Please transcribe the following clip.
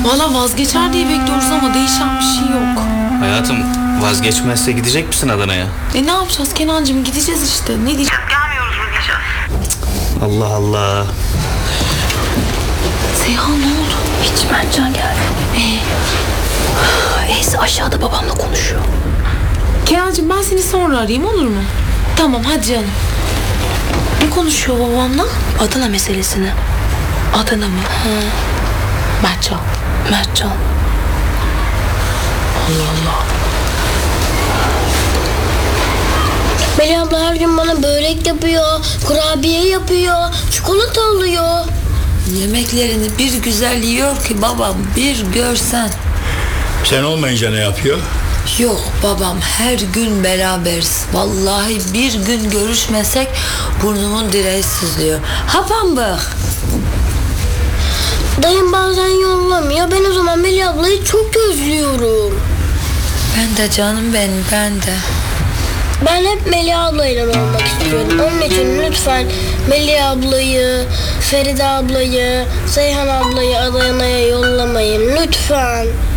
Valla vazgeçer diye bekliyoruz ama değişen bir şey yok. Hayatım, vazgeçmezse gidecek misin Adana'ya? Ne yapacağız Kenancığım, gideceğiz işte. Ne diyeceğiz? Gelmiyoruz mu diyeceğiz. Allah Allah. Seyhan ne oldu? Hiç Mertcan geldi. Eysi aşağıda babamla konuşuyor. Kenancığım ben seni sonra arayayım, olur mu? Tamam hadi canım. Ne konuşuyor babamla? Adana meselesini. Adana mı? Mertcan. Mertcan. Allah Allah. Melih abla her gün bana börek yapıyor, kurabiye yapıyor, çikolata alıyor. Yemeklerini bir güzel yiyor ki babam, bir görsen. Sen olmayınca ne yapıyor? Yok babam, her gün beraberiz. Vallahi bir gün görüşmesek burnumun direği sızlıyor. Ha Pambık? Dayım bazen yollamıyor. Ben o zaman Melih ablayı çok özlüyorum. Ben de canım benim, ben de. Ben hep Melih ablayla olmak istiyorum. Onun için lütfen Melih ablayı, Feride ablayı, Seyhan ablayı Adana'ya yollamayın. Lütfen.